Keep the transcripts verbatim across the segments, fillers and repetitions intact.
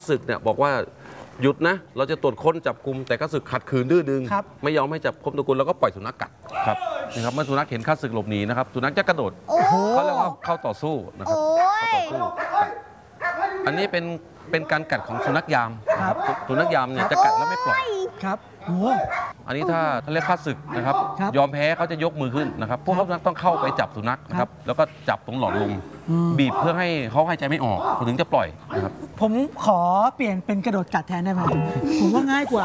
ศึกเนี่ยบอกว่าหยุดนะเราจะตรวจค้นจับกลุ่มแต่ข้าศึกขัดขืนดื้อดึงไม่ยอมให้จับคมตะกุลแล้วก็ปล่อยสุนัขกัดครับนะครับเมื่อสุนัขเห็นข้าศึกหลบหนีนะครับสุนัขจะกระโดดเขาเรียกว่าเข้าต่อสู้นะครับเข้าต่อสู้อันนี้เป็นเป็นการกัดของสุนัขยามครับสุนัขยามเนี่ยจะกัดแล้วไม่ปล่อยครับโอ้อันนี้ถ้าถ้าเรียกข้าศึกนะครับยอมแพ้เขาจะยกมือขึ้นนะครับพวกเขาต้องเข้าไปจับสุนัขนะครับแล้วก็จับตรงหลอดลมบีบเพื่อให้เขาหายใจไม่ออกถึงจะปล่อยนะครับผมขอเปลี่ยนเป็นกระโดดกัดแทนได้ไหมผมว่าง่ายกว่า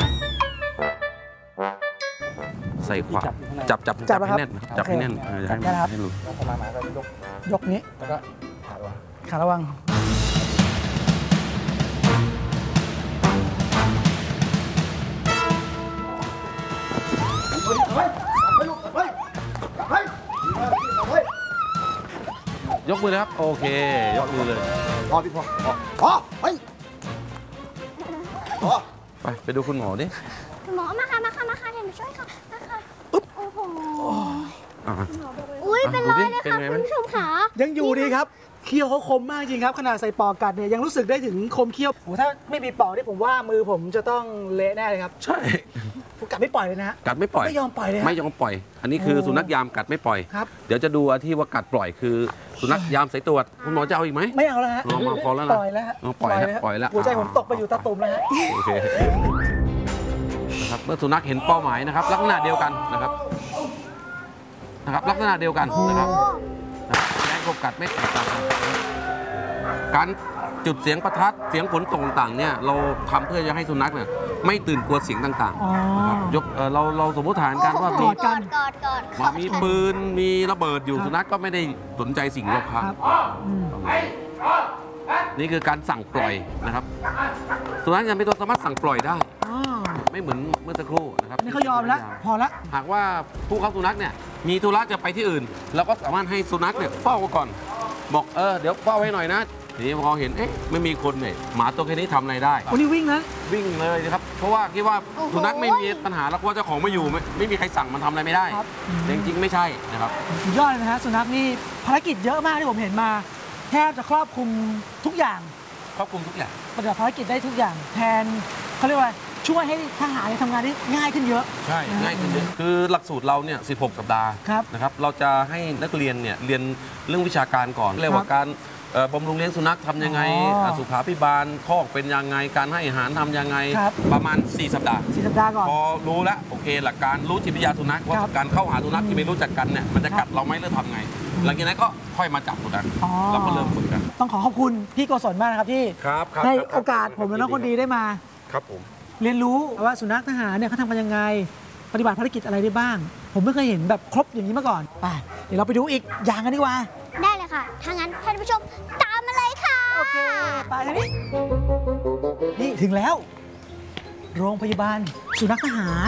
ใส่ขวาจับจับจับให้แน่นจับให้แน่นจะให้ให้รู้ยกนี้แล้วก็ขาระวังยกมือเลยครับโอเคยกมือเลยพอพี่พอพอไปไปไปดูคุณหมอดิคุณหมอมาค่ะมาค่ะมาค่ะเดี๋ยวหนูช่วยค่ะมาค่ะโอ้โหอุ้ยเป็นรอยเลยค่ะคุณผู้ชมขายังอยู่ดีครับเขี้ยวเขาคมมากจริงครับขนาดใส่ปอกกัดเนี่ยยังรู้สึกได้ถึงคมเขี้ยวโอ้ถ้าไม่มีปอกนี่ผมว่ามือผมจะต้องเละแน่เลยครับใช่กัดไม่ปล่อยเลยนะกัดไม่ปล่อยไม่ยอมปล่อยเลยไม่ยอมปล่อยอันนี้คือสุนัขยามกัดไม่ปล่อยครับเดี๋ยวจะดูที่ว่ากัดปล่อยคือสุนัขยามสายตรวจคุณหมอจะเอาอีกไหมไม่เอาแล้วฮะพอแล้วนะปล่อยแล้วปล่อยแล้วปล่อยแล้วหัวใจผมตกไปอยู่ตาตุ่มแล้วฮะโอเคนะครับเมื่อสุนัขเห็นเป้าหมายนะครับลักษณะเดียวกันนะครับนะครับลักษณะเดียวกันนะครับแรงกบกัดไม่แตกต่างกันการจุดเสียงประทัดเสียงฝนตกต่างๆเนี่ยเราทำเพื่อจะให้สุนัขเนี่ยไม่ตื่นกลัวเสียงต่างๆนะครับยกเราเราสมมติฐานการว่ามีมีปืนมีระเบิดอยู่สุนัขก็ไม่ได้สนใจสิ่งรอบข้างนี่คือการสั่งปล่อยนะครับสุนัขยังเป็นตัวสามารถสั่งปล่อยได้ไม่เหมือนเมื่อสักครู่นะครับนี่เขายอมแล้วพอละหากว่าผู้เข้าสุนัขเนี่ยมีธุระจะไปที่อื่นเราก็สามารถให้สุนัขเนี่ยเฝ้าก่อนบอกเออเดี๋ยวเฝ้าไว้หน่อยนะนี่พอเห็นเอ๊ะไม่มีคนเนี่ยหมาตัวแค่นี้ทำอะไรได้วันนี้วิ่งนะวิ่งเลยนะครับเพราะว่าคิดว่าสุนัขไม่มีปัญหาแล้วว่าเจ้าของไม่อยู่ไม่ไม่มีใครสั่งมันทำอะไรไม่ได้จริงๆไม่ใช่นะครับสุดยอดเลยนะฮะสุนัขนี่ภารกิจเยอะมากที่ผมเห็นมาแทบจะครอบคลุมทุกอย่างครอบคลุมทุกอย่างปฏิบัติภารกิจได้ทุกอย่างแทนเขาเรียกว่าช่วยให้ทหารทำงานได้ง่ายขึ้นเยอะใช่ง่ายขึ้นเยอะคือหลักสูตรเราเนี่ยสิบหกสัปดาห์นะครับเราจะให้นักเรียนเนี่ยเรียนเรื่องวิชาการก่อนเรียกว่าการบำรุงเลี้ยงสุนัขทำยังไงสุขาภิบาลคอกเป็นยังไงการให้อาหารทำยังไงประมาณสี่สัปดาห์สี่สัปดาห์ก่อนพอรู้แล้วโอเคหลักการรู้จิตวิทยาสุนัขว่าการเข้าหาสุนัขที่ไม่รู้จักกันเนี่ยมันจะกัดเราไหมหรือทำไงหลังจากนั้นก็ค่อยมาจับสุนัขเราก็เริ่มฝึกกันต้องขอขอบคุณพี่โกศลมากนะครับที่ให้โอกาสผมและน้องคนดีได้มาครับผมเรียนรู้ว่าสุนัขทหารเนี่ยเขาทำกันยังไงปฏิบัติภารกิจอะไรได้บ้างผมไม่เคยเห็นแบบครบอย่างนี้มาก่อนไปเดี๋ยวเราไปดูอีกอย่างกันดีกว่าได้เลยค่ะถ้างั้นท่านผู้ชมตามมาเลยค่ะโอเคไปนี่นี่ถึงแล้วโรงพยาบาลสุนัขทหาร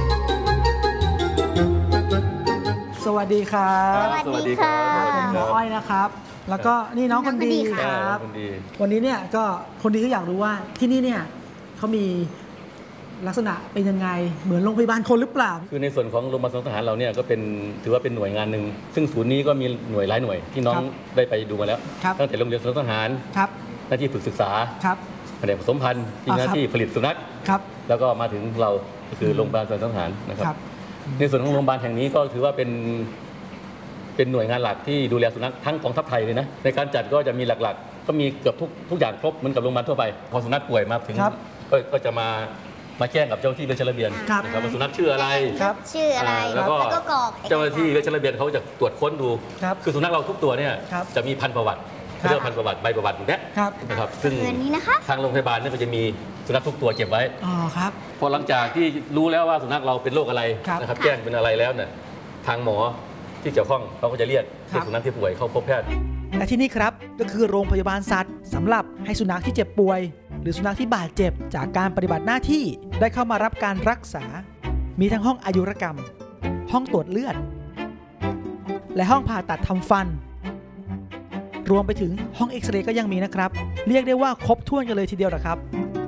สวัสดีครับสวัสดีค่ะผมหมออ้อยนะครับแล้วก็นี่น้องคนดีครับวันนี้เนี่ยก็คนดีก็อยากรู้ว่าที่นี่เนี่ยเขามีลักษณะเป็นยังไงเหมือนโรงพยาบาลคนหรือเปล่าคือในส่วนของโรงพยาบาลทหารเราเนี่ยก็เป็นถือว่าเป็นหน่วยงานหนึ่งซึ่งศูนย์นี้ก็มีหน่วยหลายหน่วยที่น้องได้ไปดูมาแล้วตั้งแต่โรงเรียนทหารหน้าที่ฝึกศึกษาแผนกผสมพันธุ์ที่หน้าที่ผลิตสุนัขแล้วก็มาถึงเราก็คือโรงพยาบาลทหารนะครับในส่วนของโรงพยาบาลแห่งนี้ก็ถือว่าเป็นเป็นหน่วยงานหลักที่ดูแลสุนัขทั้งกองทัพไทยเลยนะในการจัดก็จะมีหลักๆก็มีเกือบทุกทุกอย่างครบเหมือนกับโรงพยาบาลทั่วไปพอสุนัขป่วยมาถึงก็จะมามาแจ้งกับเจ้าหน้าที่เวชระเบียนนะครับว่าสุนัขชื่ออะไรชื่ออะไรแล้วก็เจ้าหน้าที่เวชระเบียนเขาจะตรวจค้นดูคือสุนัขเราทุกตัวเนี่ยจะมีพันธุ์ประวัติเรียกพันธุ์ประวัติใบประวัติเนี่ยนะครับซึ่งทางโรงพยาบาลเนี่ยก็จะมีสุนัขทุกตัวเก็บไว้พอหลังจากที่รู้แล้วว่าสุนัขเราเป็นโรคอะไรนะครับแจ้งเป็นอะไรแล้วเนี่ยทางหมอที่เกี่ยวข้องเขาก็จะเรียกสุนัขที่ป่วยเข้าพบแพทย์และที่นี่ครับก็คือโรงพยาบาลสัตว์สำหรับให้สุนัขที่เจ็บป่วยหรือสุนัขที่บาดเจ็บจากการปฏิบัติหน้าที่ได้เข้ามารับการรักษามีทั้งห้องอายุรกรรมห้องตรวจเลือดและห้องผ่าตัดทำฟันรวมไปถึงห้องเอ็กซเรย์ก็ยังมีนะครับเรียกได้ว่าครบถ้วนกันเลยทีเดียวนะครับ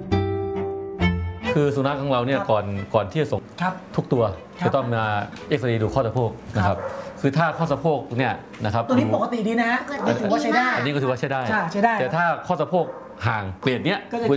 คือสุนัขของเราเนี่ยก่อนก่อนที่จะส่งทุกตัวจะต้องมาเอ็กซเรย์ดูข้อสะโพกนะครับคือถ้าข้อสะโพกเนี่ยนะครับตัวนี้ปกติดีนะนี่ถือว่าใช้ได้อันนี้ก็ถือว่าใช้ได้ใช้ได้แต่ถ้าข้อสะโพกห่างเกรดเนี้ยก็จะ